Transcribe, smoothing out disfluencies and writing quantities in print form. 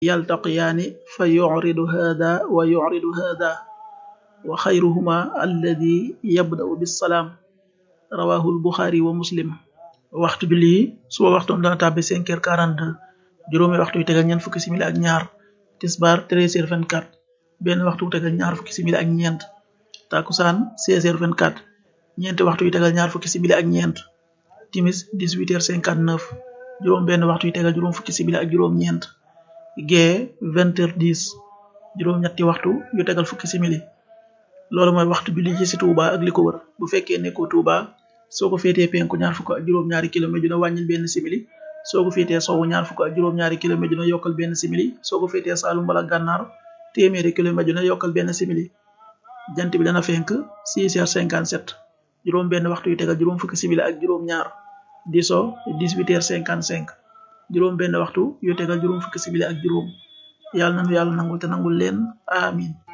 yaltaqiyaani fa yuridu hada wa yuridu hada wa xayruhuma alladi yabda'u bisalaam rawahul buxaari wa muslim. waxtu julli yi suba waxtoom dana tàbbi 5h42 juróomi waxtu yu tegal ñeent fukki simili ak ñaar tisbaar 13h24 benn waxtu yu tegal ñaar fukki simili ak ñeent takusaan 16h24 ñeenti waxtu yu tegal ñaar fukki simili ak ñeent timis 18h59 juróom benn waxtu yu tegal juróom fukki simili ak juróom ñeent gee 20h10 juróom ñetti waxtu yu tegal fukki simili. loolu mooy waxtu julli ji ci Touba ak li ko wër. bu fekkee nekkoo Touba soo ko féetee penku ñaar fukk ak juróom-ñaari kilomètre dina wàññil benn simili soo ko féetee sowwu ñaar fukk ak juróom-ñaari kilomètre dina yokkal benn simili soo ko féetee Saalum wala Gànnaar téeméeri kilomètre dina yokkal benn simili. jant bi dana fenk 6h57 juróom benn waxtu yu tegal juróom fukki simili ak juróom ñaar di so 18h55 juróom benn waxtu yu tegal juróom fukki simili ak juróom. yàlla nanu yàlla nangul te nangul leen amin